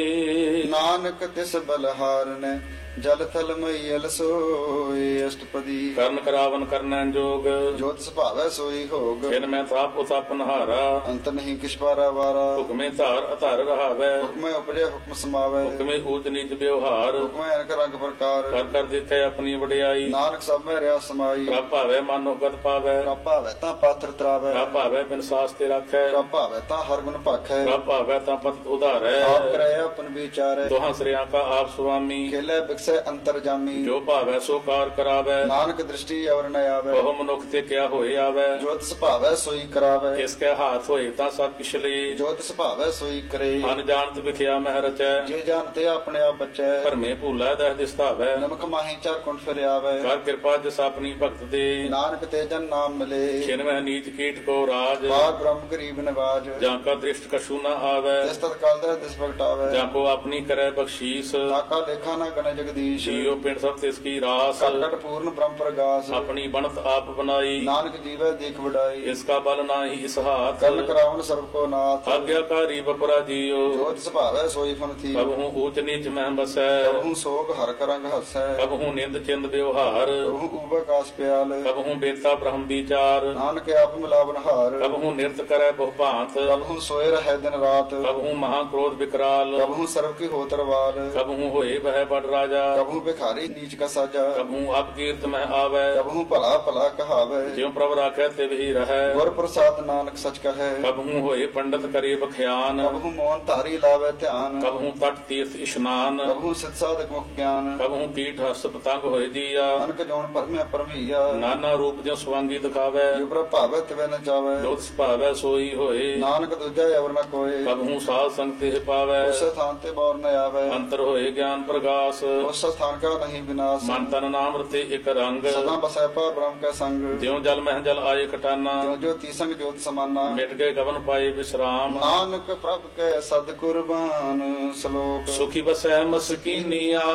नानक तिस बलहारन जल थल मैयल सोए अष्टपदी करण करावन करनै जोग जोत सुभावै सोई होग फिर मैं ताप उताप नहारा अंत नहीं किछ पारा वारा हुक्मे धार अधार रहावै हुक्म उपजे हुक्म समावै हुक्मे ऊच नीच व्यवहार हुक्म अनक रंग प्रकार कर कर दिखे अपनी वडियाई नानक सब में रिया समाई प्रभ भावै मानो गत पावै प्रभ भावै ता पात्र त्रावै प्रभ भावै बिन सास ते रखै प्रभ भावै ता हर गुण भाखै प्रभ भावै ता पत उधारै आप करे अपन विचारै दोहां श्रेया का आप स्वामी खेले बिकसे अंतर जामी जो भावै सो कार करावै नानक दृष्टि और न आवे बहु मनुख ते क्या होए आवै जो तिस भावै सोई करावै इसके हाथ होए ता सब किछ ले जो तिस भावै सोई करे अनजानत विखिया मह रचै जे जानते अपने आप बचै भरमे भूलै दह दिसतावै नमक माही चार कुंड फिर आवे कर कृपा जस अपनी भगत दे नानक तेजन नाम मिले छिनवह नीच कीट को राज बाग ब्रह्म गरीब नवाज जाका दृष्ट कछु न आवै तिस तत्काल दर दिस प्रगटावे जाको अपनी करे बख्शीस ताका लेखा न गण जगदीश जियो पिंड सब तिसकी रास कटकट पूर्ण ब्रह्म प्रगास अपनी बनत आप बनाई नानक जीवै देख बढ़ाई इसका बल नाही इस हाथ कर्ण करावन सर्व को नाथ आज्ञाकारी बपरा जियो जो तिस भावै सोई फन थी कब हूँ ऊच नीच मह बसै प्रभु सोग हर करंग हसै कब हूँ निंद चिंद व्यवहार प्रभु उबक आस प्याल कब हूँ बेता ब्रह्म विचार नानक आप मिलावन हार कब हूँ नृत्य करे बहु भांत प्रभु सोए रहे दिन रात कब हूँ महाक्रोध विकराल प्रभु सर्व की हो तरवार कब हूँ होए वह बड़ राजा प्रभु भिखारी नीच का साजा कब हूँ अब कीर्त में आवे प्रभु भला भला कहावे ज्यों प्रभ राखे तिव ही रहे गुर प्रसाद नानक सच कहे कब हूँ होए पंडित करे बख्यान प्रभु मोहन धारी लावे ध्यान कब हूँ तट तीर्थ स्नान प्रभु सिद्ध साधक मुख ज्ञान कब हूँ कीट हस पतंग होए दिया अनक जौन परमे परमिया नाना रूप जो स्वांगी दिखावे जो प्रभ भावे तिवे न जावे जो तिस भावे सोई होए नानक दूजा अवर न कोय कब हूँ साध संग तिह पावे उस स्थान ते बार न आवे अंतर होए ज्ञान प्रकाश उस स्थान का नहीं विनाश मन तन नाम रते एक रंग सदा बसै पर ब्रह्म का संग ज्यों जल मह जल आए कटाना जो ज्योति संग ज्योत समाना मिट गए गवन पाए विश्राम नानक प्रभ के सद कुर्बान श्लोक सुखी बसै मस्कीनिया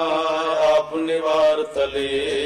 आप निवार तले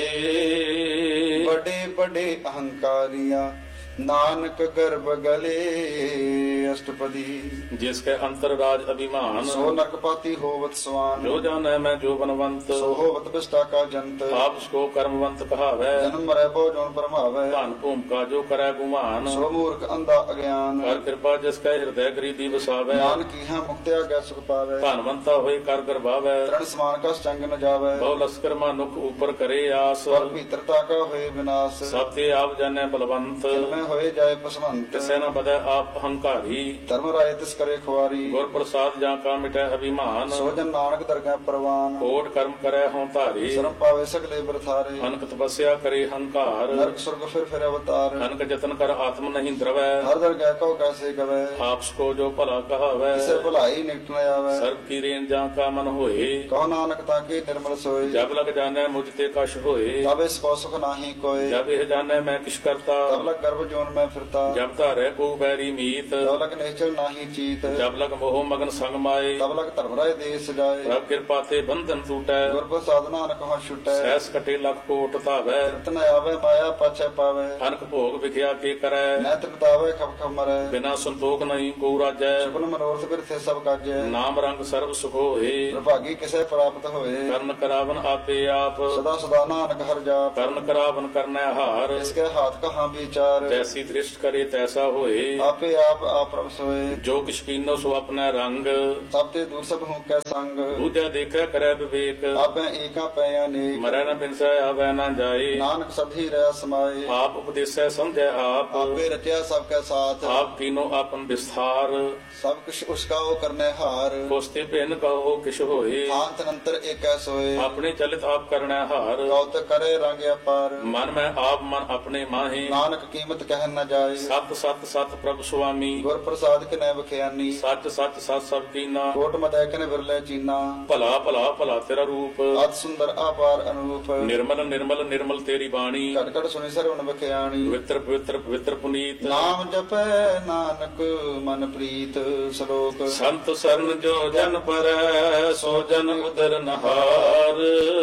बड़े बड़े अहंकारिया नानक गर्भ गले अष्टपदी जिसके अंतर राज अभिमान सो नरकपाती होवत स्वान जो जाने मैं जो बनवंत सो होवत विष्टा का जंत आप उसको कर्मवंत कहावै जन्म मरै बो जोन परमावै धन भूम का जो करे गुमान सो मूर्ख अंधा अज्ञान कर कृपा जिसके हृदय गरीबी बसावै ज्ञान की है मुक्ति आज्ञा सुख पावै धनवंता होए कर गर्भावै तरण समान का चंग न जावै बहु लश्कर मानुख ऊपर करे आस स्वर भीतरता का होए विनाश सब ते आप जाने बलवंत में होए जाए पसवंत किसे न बदे आप अहंकारी धर्म राय तिस करे खुआरी गुर प्रसाद जा का मिटे अभिमान सो जन नानक दरगाह परवान कोट कर्म करे हों धारी शर्म पावे सगले बरथारे अनक तपस्या करे हंकार नरक स्वर्ग फिर अवतार अनक जतन कर आत्म नहीं द्रवै हर दरगाह को कैसे गवे आपको जो भला कहावै इसे भलाई निकट न आवे सर्व की रेन जा का मन होए कहो नानक ताके निर्मल सोए जब लग जाने मुझ ते कश होए तब इस को सुख नाही कोय जब यह जाने मैं किस करता तब लग गर्भ ਜੋਨ ਮੈਂ ਫਿਰਤਾ ਜਬ ਧਾਰੈ ਕੋ ਬੈਰੀ ਮੀਤ ਤਬ ਲਗ ਨਿਸ਼ਚਲ ਨਾਹੀ ਚੀਤ ਜਬ ਲਗ ਮੋਹ ਮਗਨ ਸੰਗ ਮਾਏ ਤਬ ਲਗ ਧਰਮ ਰਾਏ ਦੇਸ ਸਜਾਏ ਪ੍ਰਭ ਕਿਰਪਾ ਤੇ ਬੰਧਨ ਟੂਟੈ ਗੁਰ ਪ੍ਰਸਾਦ ਨਾਨਕ ਹੋ ਛੁਟੈ ਸੈਸ ਕਟੇ ਲਖ ਕੋਟ ਧਾਵੈ ਤਨ ਆਵੇ ਮਾਇਆ ਪਾਛੈ ਪਾਵੇ ਅਨਕ ਭੋਗ ਵਿਖਿਆ ਕੇ ਕਰੈ ਨੈ ਤ੍ਰਿਪਤਾਵੇ ਖਪ ਖਪ ਮਰੈ ਬਿਨਾ ਸੰਤੋਖ ਨਹੀਂ ਕੋ ਰਾਜੈ ਸੁਪਨ ਮਨੋਰਥ ਬਿਰਥੇ ਸਭ ਕਾਜੈ ਨਾਮ ਰੰਗ ਸਰਬ ਸੁਖ ਹੋਏ ਪ੍ਰਭਾਗੀ ਕਿਸੇ ਪ੍ਰਾਪਤ ਹੋਏ ਕਰਨ ਕਰਾਵਨ ਆਪੇ ਆਪ ਸਦਾ ਸਦਾ ਨਾਨਕ ਹਰਿ ਜਾਪ ਕਰਨ ਕਰਾਵਨ ਕਰਨੈ ਹਾਰ ਇਸਕੇ ਹਾਥ ਕਹਾਂ ਵਿਚਾਰ ਜੈਸੀ ਦ੍ਰਿਸ਼ਟ ਕਰੇ ਤੈਸਾ ਹੋਏ ਆਪੇ ਆਪ ਆਪਰਮ ਸੋਏ ਜੋ ਕਿਛ ਕੀਨੋ ਸੋ ਆਪਣਾ ਰੰਗ ਸਭ ਤੇ ਦੂਰ ਸਭ ਹੂੰ ਕੈ ਸੰਗ ਦੂਜਾ ਦੇਖਿਆ ਕਰੈ ਵਿਵੇਕ ਆਪੇ ਏਕਾ ਪੈ ਅਨੇਕ ਮਰੈ ਨ ਬਿਨਸੈ ਆਵੈ ਨ ਜਾਏ ਨਾਨਕ ਸਧੀ ਰਹਿ ਸਮਾਏ ਆਪ ਉਪਦੇਸੈ ਸੰਧਿਆ ਆਪ ਆਪੇ ਰਚਿਆ ਸਭ ਕੈ ਸਾਥ ਆਪ ਕੀਨੋ ਆਪਨ ਵਿਸਥਾਰ ਸਭ ਕੁਛ ਉਸਕਾ ਉਹ ਕਰਨੇ ਹਾਰ ਕੋਸਤੇ ਭਿੰਨ ਕਹੋ ਕਿਛ ਹੋਏ ਆਂਤ ਅਨੰਤਰ ਏਕੈ ਸੋਏ ਆਪਣੇ ਚਲਿਤ ਆਪ ਕਰਨੈ ਹਾਰ ਗੌਤ ਕਰੇ ਰੰਗ ਅਪਾਰ ਮਨ ਮੈਂ ਆਪ ਮਨ ਆਪਣੇ ਮਾਹੇ ਨਾਨਕ ਕੀਮਤ ਕਹਿ ਨ ਜਾਏ ਸਤ ਸਤ ਸਤ ਪ੍ਰਭ ਸੁਆਮੀ ਗੁਰ ਪ੍ਰਸਾਦ ਕਿਨੈ ਬਖਿਆਨੀ ਸੱਚ ਸੱਚ ਸਤ ਸਭ ਕੀਨਾ ਕੋਟ ਮਦੈ ਕਿਨੈ ਵਿਰਲੇ ਚੀਨਾ ਭਲਾ ਭਲਾ ਭਲਾ ਤੇਰਾ ਰੂਪ ਅਤ ਸੁੰਦਰ ਆਪਾਰ ਅਨੂਪ ਨਿਰਮਲ ਨਿਰਮਲ ਨਿਰਮਲ ਤੇਰੀ ਬਾਣੀ ਘਟ ਘਟ ਸੁਣੀ ਸਰਵਣ ਬਖਿਆਣੀ ਪਵਿੱਤਰ ਪਵਿੱਤਰ ਪਵਿੱਤਰ ਪੁਨੀਤ ਨਾਮ ਜਪੈ ਨਾਨਕ ਮਨ ਪ੍ਰੀਤ ਸ਼ਲੋਕ ਸੰਤ ਸਰਨ ਜੋ ਜਨ ਪਰੈ ਸੋ ਜਨ ਉਦਰ ਨਹਾਰ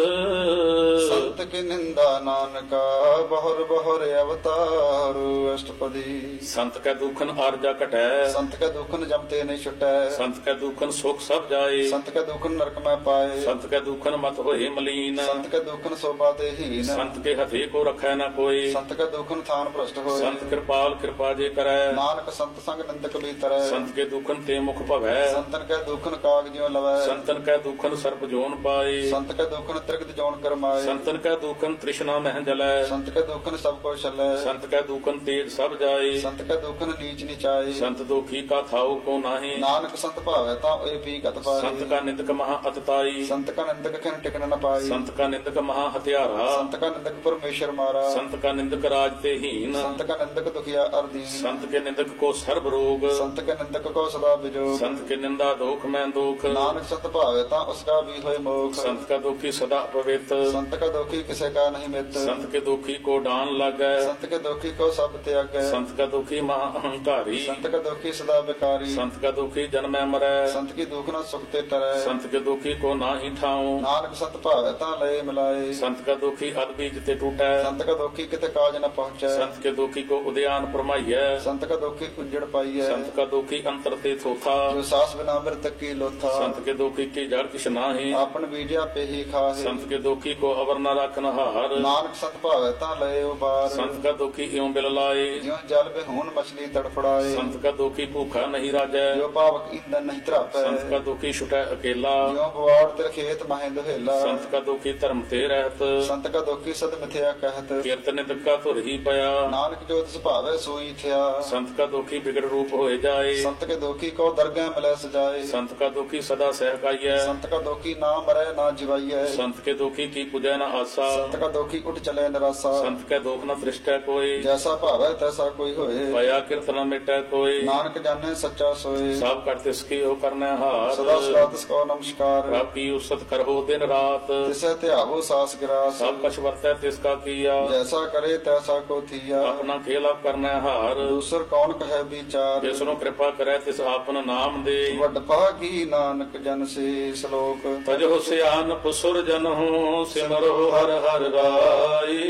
ਸੰਤ ਕੀ ਨਿੰਦਾ ਨਾਨਕਾ ਬਹੁਰ ਬਹੁਰ ਅਵਤਾਰ ਅਸ਼ਟਪਦੀ ਸੰਤ ਕੈ ਦੁਖਨ ਆਰਜਾ ਘਟੈ ਸੰਤ ਕੈ ਦੁਖਨ ਜਮ ਤੇ ਨਹੀਂ ਛੁਟੈ ਸੰਤ ਕੈ ਦੁਖਨ ਸੁਖ ਸਭ ਜਾਏ ਸੰਤ ਕੈ ਦੁਖਨ ਨਰਕ ਮੈਂ ਪਾਏ ਸੰਤ ਕੈ ਦੁਖਨ ਮਤ ਹੋਏ ਮਲੀਨ ਸੰਤ ਕੈ ਦੁਖਨ ਸੋਭਾ ਤੇ ਹੀਨ ਸੰਤ ਕੇ ਹਥੇ ਕੋ ਰਖੈ ਨਾ ਕੋਈ ਸੰਤ ਕੈ ਦੁਖਨ ਥਾਨ ਭ੍ਰਸ਼ਟ ਹੋਏ ਸੰਤ ਕਿਰਪਾਲ ਕਿਰਪਾ ਜੇ ਕਰੈ ਨਾਨਕ ਸੰਤ ਸੰਗ ਨਿੰਦਕ ਬੀਤਰੈ ਸੰਤ ਕੇ ਦੁਖਨ ਤੇ ਮੁਖ ਭਵੈ ਸੰਤਨ ਕੈ ਦੁਖਨ ਕਾਗ ਜਿਉ ਲਵੈ ਸੰਤਨ ਕੈ ਦੁਖਨ ਸਰਪ ਜੋਨ ਪਾਏ ਸੰਤ ਕੈ ਦੁਖਨ ਤ੍ਰਿਗਤ ਜੋਨ ਕਰਮਾਏ ਸੰਤਨ ਕੈ ਦੁਖਨ ਤ੍ਰਿਸ਼ਨਾ ਮਹਿ ਜਲੈ ਸੰਤ ਕੈ ਦੁਖਨ ਸਭ ਕੋ ਛਲੈ ਸੰਤ ਕੈ ਦੁਖਨ ਤੇਜ ਸਭ ਜਾਏ ਸੰਤ ਕੈ ਦੁਖਨ ਨੀਚ ਨਿਚਾਏ ਸੰਤ ਦੁਖੀ ਕਾ ਥਾਉ ਕੋ ਨਾਹੀ ਨਾਨਕ ਸੰਤ ਭਾਵੈ ਤਾਂ ਏ ਪੀ ਗਤ ਸੰਤ ਪਾਏ ਕਾ ਨਿੰਦਕ ਮਹਾ ਅਤਤਾਈ ਸੰਤ ਕਾ ਨਿੰਦਕ ਖਿਨ ਟਿਕਣ ਨ ਪਾਈ ਸੰਤ ਕਾ ਨਿੰਦਕ ਮਹਾ ਹਥਿਆਰਾ ਸੰਤ ਕਾ ਨਿੰਦਕ ਪਰਮੇਸ਼ਰ ਮਾਰਾ ਸੰਤ ਕਾ ਨਿੰਦਕ ਰਾਜ ਤੇ ਹੀਨ ਸੰਤ ਕਾ ਨਿੰਦਕ ਦੁਖਿਆ ਅਰਦੀਨ ਸੰਤ ਕੇ ਨਿੰਦਕ ਕੋ ਸਰਬ ਰੋਗ ਸੰਤ ਕੈ ਨਿੰਦਕ ਕੋ ਸਦਾ ਵਿਜੋਗ ਸੰਤ ਕੇ ਨਿੰਦਾ ਦੋਖ ਮੈਂ ਦੁਖ ਨਾਨਕ ਸੰਤ ਭਾਵੈ ਤਾਂ ਉਸਕਾ ਵੀ ਹੋਏ ਮੋਖ ਸੰਤ ਕਾ ਦੁਖੀ ਸਦਾ ਪਵਿੱਤ ਸੰਤ ਕਾ ਦੁਖੀ ਕਿਸੇ ਕਾ ਨਹੀਂ ਮਿੱਤ ਸੰਤ ਕੇ ਦੁਖੀ ਕੋ ਡਾਨ ਲੱਗੈ ਸੰਤ ਕੇ ਦੁਖੀ ਕੋ ਸਭ ਤਿਆਗੈ ਸੰਤ ਕਾ ਦੁਖੀ ਮਹਾ ਅਹੰਕਾਰੀ ਸੰਤ ਕਾ ਦੁਖੀ ਸਦਾ ਬਿਕਾਰੀ ਸੰਤ ਕਾ ਦੁਖੀ ਜਨਮੈ ਮਰੈ ਸੰਤ ਕੀ ਦੁਖ ਨਾ ਸੁਖ ਤੇ ਤਰੈ ਸੰਤ ਕੇ ਦੁਖੀ ਕੋ ਨਾਹੀ ਠਾਉ ਨਾਨਕ ਸੰਤ ਭਾਵੈ ਤਾਂ ਲਏ ਮਿਲਾਏ ਸੰਤ ਕਾ ਦੁਖੀ ਅਦ ਬੀਜ ਤੇ ਟੂਟੈ ਸੰਤ ਕਾ ਦੁਖੀ ਕਿਤੇ ਕਾਜ ਨ ਪਹੁੰਚੈ ਸੰਤ ਕੇ ਦੁਖੀ ਕੋ ਉਦਿਆਨ ਪਰਮਾਈਐ ਸੰਤ ਕਾ ਦੁਖੀ ਉਜੜ ਪਾਈਐ ਸੰਤ ਕਾ ਦੁਖੀ ਅੰਤਰ ਤੇ ਥੋਥਾ ਜੋ ਸਾਸ ਬਿਨਾ ਮਿਰਤ ਕੀ ਲੋਥਾ ਸੰਤ ਕੇ ਦੁਖੀ ਕੀ ਜੜ ਕਿਛ ਨਾਹੀ ਆਪਨ ਬੀਜਿਆ ਪੇਹੀ ਖਾਹੇ ਸੰਤ ਕੇ ਦੁਖੀ ਕੋ ਅਵਰ ਨ ਰਖਨ ਹਾਰ ਨਾਨਕ ਸੰਤ ਭਾਵੈ ਤਾਂ ਲਏ ਉਬਾਰ ਸੰਤ ਕਾ ਦੁਖੀ ਇਉ ਬਿਲ ਲਾਏ ਜਿਉ ਜਲ ਬਿਹੂਨ ਮਛਲੀ ਤੜਫੜਾਏ ਸੰਤ ਕਾ ਦੁਖੀ ਭੂਖਾ ਨਹੀਂ ਰਾਜੈ ਜੋ ਪਾਵਕ ਇੰਦਨ ਨਹੀਂ ਧਰਾਪੈ ਸੰਤ ਕਾ ਦੁਖੀ ਛੁਟੈ ਅਕੇਲਾ ਜਿਉ ਬਵਾੜ ਤੇ ਖੇਤ ਮਹਿ ਦੁਹੇਲਾ ਸੰਤ ਕਾ ਦੁਖੀ ਧਰਮ ਤੇ ਰਹਿਤ ਸੰਤ ਕਾ ਦੁਖੀ ਸਦ ਮਿਥਿਆ ਕਹਿਤ ਕੀਰਤਨ ਨਿਦਕਾ ਧੁਰ ਹੀ ਪਿਆ ਨਾਨਕ ਜੋ ਤਿਸ ਭਾਵੈ ਸੋਈ ਥਿਆ ਸੰਤ ਕਾ ਦੁਖੀ ਬਿਗੜ ਰੂਪ ਹੋਏ ਜਾਏ ਸੰਤ ਕੇ ਦੁਖੀ ਕੋ ਦਰਗਹਿ ਮਿਲੈ ਸਜਾਏ ਸੰਤ ਕਾ ਦੁਖੀ ਸਦਾ ਸਹਿਕਾਈਐ ਸੰਤ ਕਾ ਦੁਖੀ ਨਾ ਮਰੈ ਨਾ ਜਿਵਾਈਐ ਸੰਤ ਕੇ ਦੁਖੀ ਕੀ ਪੁਜੈ ਨ ਆਸਾ ਸੰਤ ਕਾ ਦੁਖੀ ਉਠ ਚਲੇ ਨਿਰਾਸਾ ਸੰਤ ਕੈ ਦੁਖ ਨ ਦ੍ਰਿਸ਼ਟੈ ਕੋਈ ਜੈਸਾ ਭਾਵੈ ਤੈਸਾ ਕੋਈ ਹੋਏ ਪਿਆ ਕੀਰਤਨ ਮਿਟੈ ਕੋਈ ਨਾਨਕ ਜਾਣੈ ਸੱਚਾ ਸੋਏ ਸਭ ਕਰ ਤਿਸ ਕੀ ਹੋ ਕਰਨੈ ਹਾਰ ਸਦਾ ਸਦਾ ਤਿਸ ਕੋ ਨਮਸਕਾਰ ਪ੍ਰਭ ਕੀ ਉਸਤ ਕਰਹੁ ਦਿਨ ਰਾਤ ਤਿਸੈ ਧਿਆਵੋ ਸਾਸ ਗਿਰਾਸ ਸਭ ਕਛ ਵਰਤੈ ਤਿਸ ਕਾ ਕੀਆ ਜੈਸਾ ਕਰੇ ਤੈਸਾ ਕੋ ਥੀਆ ਆਪਣਾ ਖੇਲ ਆਪ ਕਰਨੈ ਹਾਰ ਦੂਸਰ ਕੌਣ ਕਹੈ ਵਿਚਾਰ ਜਿਸ ਨੂੰ ਕਿਰਪਾ ਕਰੈ ਤਿਸ ਆਪਨ ਨਾਮ ਦੇ ਵੱਡ ਭਾਗੀ ਨਾਨਕ ਜਨ ਸੇ ਸ਼ਲੋਕ ਤਜੋ ਸਿਆਨਪ ਸੁਰ ਜਨਹੁ ਸਿਮਰੋ ਹਰ ਹਰ ਰਾਈ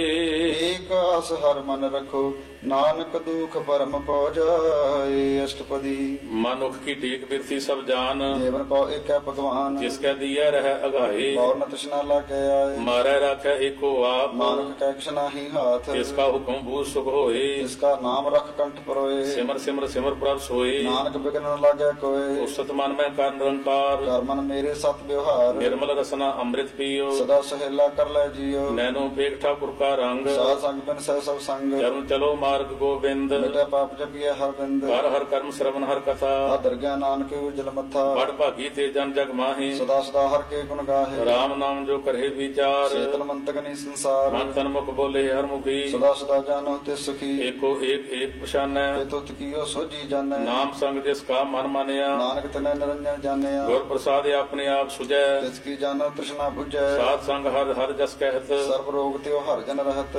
ਏਕ ਆਸ ਹਰ ਮਨ ਰਖੋ ਨਾਨਕ ਦੁਖ ਪਰਮ ਪਉ ਜਾਏ ਅਸ਼ਟਪਦੀ ਮਨੁਖ ਕੀ ਟੇਕ ਬਿਰਥੀ ਸਭ ਜਾਨ ਜੀਵਨ ਕੋ ਏਕੈ ਭਗਵਾਨ ਜਿਸ ਕੈ ਦੀਐ ਰਹਿ ਅਗਾਏ ਔਰ ਨ ਤ੍ਰਿਸ਼ਨਾ ਲਾਗੈ ਆਏ ਮਾਰੈ ਰਾਖੈ ਏਕੋ ਆਪ ਨਾਨਕ ਕੈ ਕਿਛ ਨਾਹੀ ਹਾਥ ਤਿਸ ਕਾ ਹੁਕਮ ਬੂਝ ਸੁਖ ਹੋਏ ਜਿਸ ਕਾ ਨਾਮ ਰਖ ਕੰਠ ਪਰੋਏ ਸਿਮਰ ਸਿਮਰ ਸਿਮਰ ਪ੍ਰਭ ਸੋਏ ਨਾਨਕ ਬਿਗਨ ਨ ਲਾਗੈ ਕੋਏ ਉਸਤ ਮਨ ਮੈਂ ਕਰ ਨਿਰੰਕਾਰ ਕਰ ਮਨ ਮੇਰੇ ਸਤ ਵਿਵਹਾਰ ਨਿਰਮਲ ਰਸਨਾ ਅੰਮ੍ਰਿਤ ਪੀਓ ਸਦਾ ਸਹੇਲਾ ਕਰ ਲੈ ਜੀਓ ਨੈਨੋ ਪੇਖ ਠਾਕੁਰ ਕਾ ਰੰਗ ਸਾਧ ਸੰਗ ਬਿਨ ਸਹਿ ਸਭ ਸੰਗ ਚਰਨ ਚਲੋ ਮਾਰਗ ਗੋਬਿੰਦ ਮਿਟੈ ਪਾਪ ਜਪੀਐ ਹਰ ਬਿੰਦ ਹਰ ਹਰ ਕਰਮ ਸ਼ਰਵਨ ਹਰ ਕਥਾ ਆਦਰ ਗਿਆਨ ਨਾਨਕ ਉਜਲ ਮੱਥਾ ਬੜ ਭਾਗੀ ਤੇ ਜਨ ਜਗ ਮਾਹੀ ਸਦਾ ਸਦਾ ਹਰ ਕੇ ਗੁਣ ਗਾਹੇ ਰਾਮ ਨਾਮ ਜੋ ਕਰੇ ਵਿਚਾਰ ਚੇਤਨ ਮੰਤਕ ਨਹੀਂ ਸੰਸਾਰ ਮਨ ਤਨ ਮੁਖ ਬੋਲੇ ਹਰ ਮੁਖੀ ਸਦਾ ਸਦਾ ਜਾਣੋ ਤੇ ਸੁਖੀ ਏਕੋ ਏਕ ਏਕ ਪਛਾਨੈ ਤੇ ਤੁਤ ਕੀਓ ਸੋਜੀ ਜਾਣੈ ਨਾਮ ਸੰਗ ਜਿਸ ਕਾ ਮਨ ਮਾਨਿਆ ਨਾਨਕ ਤਨੈ ਨਿਰੰਜਨ ਜਾਣਿਆ ਗੁਰ ਪ੍ਰਸਾਦਿ ਆਪਣੇ ਆਪ ਸੁਜੈ ਤਿਸ ਕੀ ਜਾਣੋ ਤ੍ਰਿਸ਼ਨਾ 부ਜੈ ਸਾਧ ਸੰਗ ਹਰ ਹਰ ਜਸ ਕਹਿਤ ਸਰਬ ਰੋਗ ਤੇ ਹਰ ਜਨ ਰਹਤ ਅਨ ਦਿਨ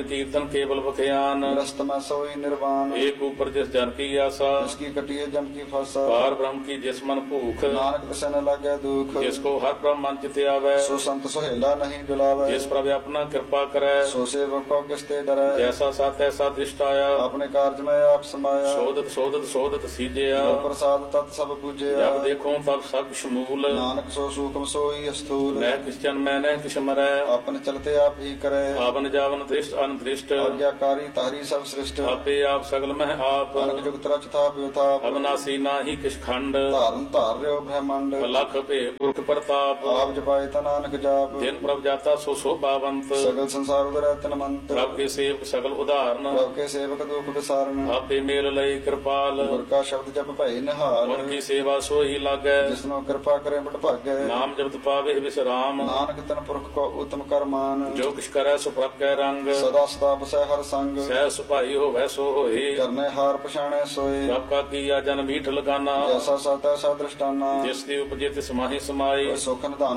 ਕੀਰਤਨ ਕੇਵਲ ਬਖਿਆਨ ग्रस्त में सोई निर्वाण ਏਕ ਉਪਰ ਜਿਸ ਜਨ ਕੀ ਆਸਾ जिसकी कटिए जम की फसा ਪਾਰ ਬ੍ਰਹਮ ਕੀ ਜਿਸ ਮਨ ਭੂਖ नानक तिसे न लागे दुख ਜਿਸ ਕੋ ਹਰ ਬ੍ਰਹਮ ਮਨ ਚਿਤ ਆਵੈ सो संत सुहेला नहीं डुलावे ਜਿਸ ਪ੍ਰਭ ਆਪਣਾ ਕਿਰਪਾ ਕਰੈ सो सेवक को किसते डरै ਜੈਸਾ ਸਤ ਐਸਾ ਦ੍ਰਿਸ਼ਟ ਆਇਆ अपने कार्य में आप समाया ਸੋਧਤ ਸੋਧਤ ਸੋਧਤ ਸੀਜਿਆ जो प्रसाद तत् सब पूजया ਜਬ ਦੇਖੋ ਤਬ ਸਭ ਸ਼ਮੂਲ नानक सो सूक्ष्म सोई स्थूल ਮੈਂ ਕਿਸ ਜਨ ਮੈਂ ਨਹਿ ਕਿਛ ਮਰੈ अपने चलते आप ही करे ਆਵਨ ਜਾਵਨ ਦ੍ਰਿਸ਼ਟ ਅਨਦ੍ਰਿਸ਼ਟ आज्ञाकारी तारी सब सृष्ट ਆਪੇ ਆਪ ਸਗਲ ਮਹਿ ਆਪ अनक जुगत रच था व्युताप ਅਬਨਾਸੀ ਨਾਹੀ ਕਿਛ ਖੰਡ धारण धार रहो ब्रह्मांड ਲਖ ਭੇ ਪੁਰਖ ਪ੍ਰਤਾਪ आप जपाए ता नानक जाप ਜਿਨ ਪ੍ਰਭ ਜਾਤਾ ਸੋ ਸੋਭਾਵੰਤ सगल संसार उदर तन मंत्र ਪ੍ਰਭ ਕੇ ਸੇਵਕ ਸਗਲ ਉਦਾਹਰਨ प्रभ के सेवक दुख विसारण ਆਪੇ ਮੇਲ ਲਈ ਕਿਰਪਾਲ गुर का शब्द जप भय निहाल ਮਨ ਕੀ ਸੇਵਾ ਸੋਈ ਲਾਗੈ जिसनो कृपा करे बट भागै ਨਾਮ ਜਪਤ ਪਾਵੇ ਵਿਸਰਾਮ नानक तन पुरख को उत्तम कर मान ਜੋ ਕਿਛ ਕਰੈ ਸੋ ਪ੍ਰਭ ਕੈ ਰੰਗ सदा सदा बसै हर संग ਸਹਿ ਸੁਭਾਈ ਹੋਵੈ ਸੋ ਹੋਏ करने हार पछाणे सोए ਪ੍ਰਭ ਕਾ ਕੀਆ ਜਨ ਮੀਠ ਲਗਾਨਾ जैसा साता सा दृष्टाना ਜਿਸ ਦੀ ਉਪਜੇ ਤਿਸ ਮਾਹੀ ਸਮਾਈ सुख निधान